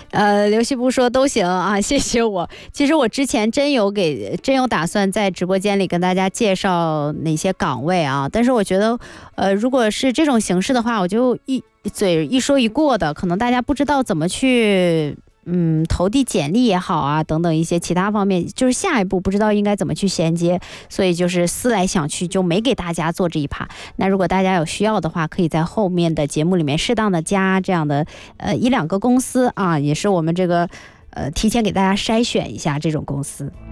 刘西部说都行啊，谢谢我。其实我之前真有打算在直播间里跟大家介绍哪些岗位啊，但是我觉得，如果是这种形式的话，我就一嘴一说一过的，可能大家不知道怎么去。投递简历也好啊，等等一些其他方面，就是下一步不知道应该怎么去衔接，所以就是思来想去就没给大家做这一趴。那如果大家有需要的话，可以在后面的节目里面适当的加这样的1-2个公司啊，也是我们这个提前给大家筛选一下这种公司。